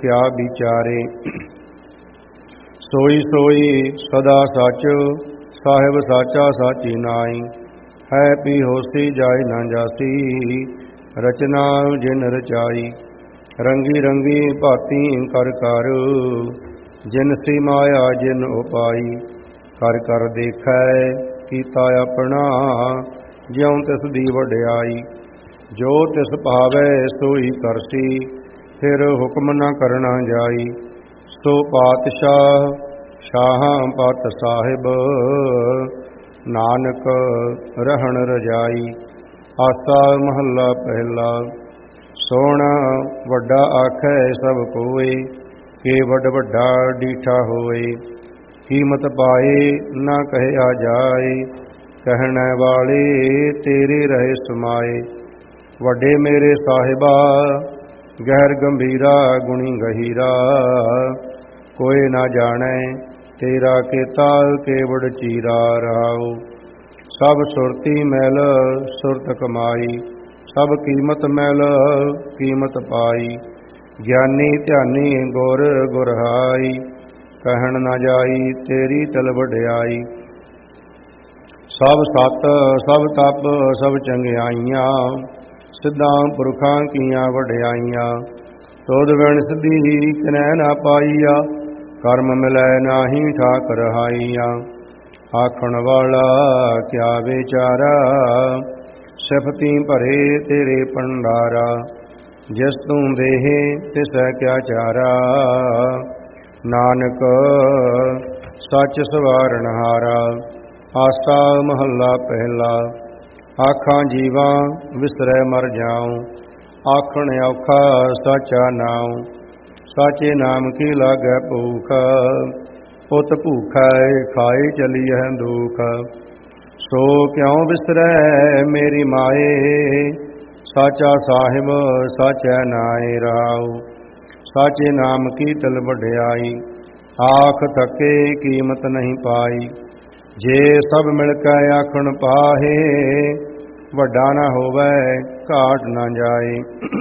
क्या विचारे। सोई सोई सदा सच, साहिब साचा साची नाई। है पी होसी जाय न जासी, रचना जिन रचाई। रंगी रंगी भाती कर कर, जिन सी माया जिन उपाई। कर कर देखै कीता अपना, ज्यों तिस दी वड्याई। जो तिस भावै सोई करसी, फिर हुक्म न करना जाई। सो पातशाह शाहां पत साहिब, नानक रहन रजाई। आसा महला पहला। सोहना वड्डा आखै सब कोय, के वड वड्डा डीठा होए। कीमत पाए ना कहया जाए, कहने वाले तेरे रहे समाए। वड्डे मेरे साहिबा गहर गंभीरा, गुणी गहीरा। कोई ना जाने तेरा केता, केवड़ चीरा रहाओ। सब सुरती मैल सुरत कमाई, सब कीमत मैल कीमत पाई। ज्ञानी ध्यानी गुर गुरहाई, कहन न जाई तेरी तल वड्याई। सब सत सब तप सब चंगियाइयां, सिद्धां पुरखां कीयां वड्याइयां। तुध बिन सिद्धि किनै ना पाईया, कर्म मिलै नाहीं ठाक रहाइया। आखण वाला क्या बेचारा, सिफती भरे तेरे भंडारा। जिस तू देहे तिसै क्या चारा, नानक सच सवारणहारा। आसा महला पहला। आखां जीवां विसरै मर जाऊं, आखण औखा साचा नाऊं। साचे नाम की लागै भूख, पुत भूखै खाए चलिए दुख। सो क्यों विसरै मेरी माए, साचा साहिब साचै नाए राव। साचे नाम की तल वड्याई, आख थके कीमत नहीं पाई। जे सब मिलकै आखण पाहे, वड्डा ना होवै घाट ना जाए।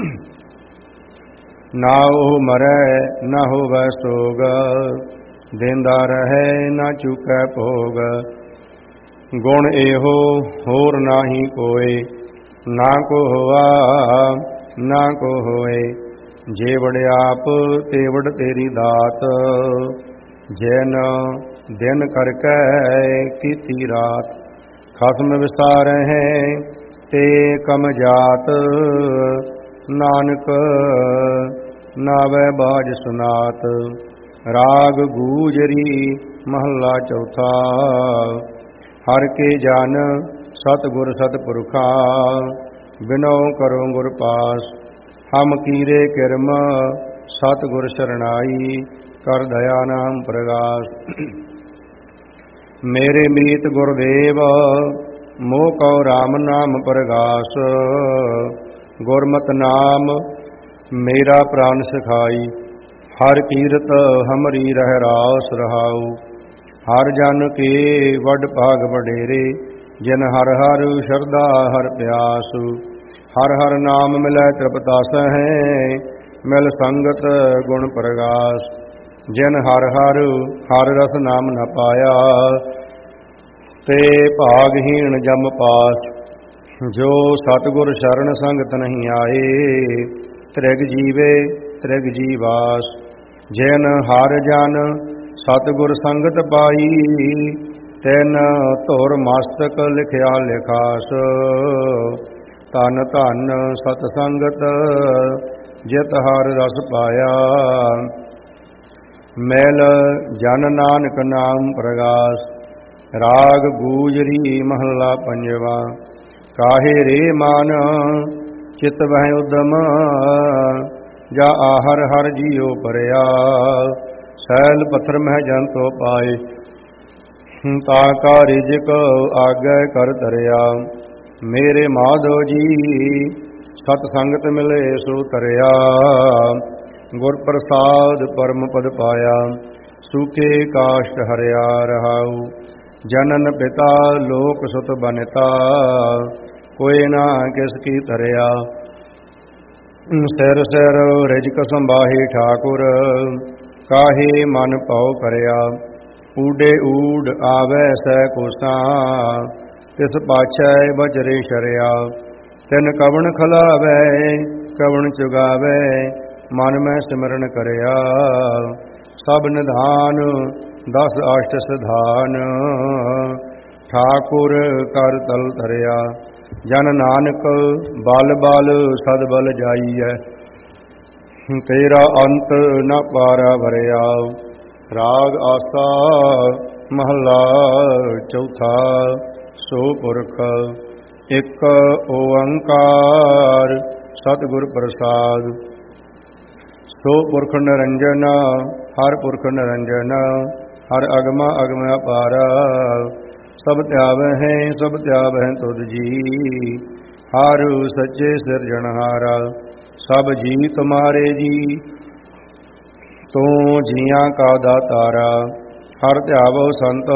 ना ओह मरै ना होवै सोग, देंदा रहै ना चुकै भोग। गुण एहो होर नाही कोय, ना को होआ ना को होए। जे वड्याप ते वड तेरी दात, जैन दिन करकै कीती रात। खसम विसारै है ते कम जात, नानक नावै बाज सुनात। राग गूजरी महला चौथा। हर के जन सतगुर सतपुरखा, बिनौ करो गुर पास। हम कीरे किरम सतगुर शरणाई, कर दया नाम प्रगास। मेरे मीत गुरदेव मोह कौ राम नाम प्रगास। गुरमत नाम मेरा प्राण सिखाई, हर कीरत हमरी रह रास रहाऊ। हर जन के वड भाग वडेरे, जिन हर हर शरदा हर प्यास। हर हर नाम मिलै तृपतास है, मिल संगत गुण प्रगास। जिन हर हर हर रस नाम न पाया, ते भागहीन जम पास। जो सतगुर शरण संगत नहीं आए, त्रिग जीवे त्रिग जीवास। जिन हर जन सतगुर संगत पाई, तिन धुर मस्तक लिखिया लिखास। धन धन सत संगत, जित हर रस पाया। मैल जन नानक नाम प्रगास। राग गूजरी महला पंजवा। काहे रे मान चित वह उदम, जा आहर हर जियो परया। सैल पत्थर मह जन तो पाए, ताका रिजक आगे कर तरया। मेरे माधो जी सत संगत मिले सो तरया। गुर प्रसाद परम पद पाया, सूखे काष्ट हरिया रहाऊ। जनन पिता लोक सुत बनिता, कोई ना किसकी तरया। ਸਿਰ ਸਿਰ ਰਿਜਕ ਸੰਬਾਹੇ ਠਾਕੁਰ, ਕਾਹੇ ਮਨ ਭਉ ਕਰਿਆ। ਊਡੇ ਊਡ ਆਵੈ ਸੈ ਕੋਸਾ, ਤਿਸ ਪਾਛੈ ਬਜਰੇ ਸ਼ਰਿਆ। ਤਿਨ ਕਵਣ ਖਲਾਵੈ ਕਵਣ ਚੁਗਾਵੈ, ਮਨ ਮੈਂ ਸਿਮਰਨ ਕਰਿਆ। ਸਭ ਨਿਧਾਨ ਦਸ ਅਸ਼ਟ ਸਿਧਾਨ, ਠਾਕੁਰ ਕਰ ਤਲ ਧਰਿਆ। ਜਨ ਨਾਨਕ ਬਲ ਬਲ ਸਦ ਬਲ ਜਾਈਐ, ਤੇਰਾ ਅੰਤ ਨ ਪਾਰਾ ਭਰਿਆ। ਰਾਗ ਆਸਾ ਮਹਲਾ ਚੌਥਾ। ਸੋ ਪੁਰਖ ਇਕ ਓੰਕਾਰ, ਸਤਿਗੁਰ ਪ੍ਰਸਾਦ। ਸੋ ਪੁਰਖ ਨਿਰੰਜਨ, ਹਰ ਪੁਰਖ ਨਿਰੰਜਨ। ਹਰ ਅਗਮ ਅਗਮ ਅਪਾਰ, ਸਭ ਧਿਆਵਹਿ ਸਭ ਧਿਆਵਹਿ ਤੁਧ ਜੀ। ਹਰ ਸੱਚੇ ਸਿਰਜਣਹਾਰ, ਸਭ ਜੀ ਤੁਮਾਰੇ ਜੀ। ਤੂੰ ਜੀਆਂ ਕਾ ਦਾਤਾਰਾ, ਹਰ ਧਿਆਵੋ ਸੰਤ